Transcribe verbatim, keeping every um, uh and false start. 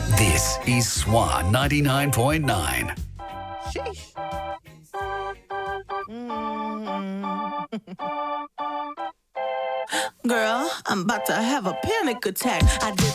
This is Swan ninety-nine point nine. Sheesh. Girl, I'm about to have a panic attack. I did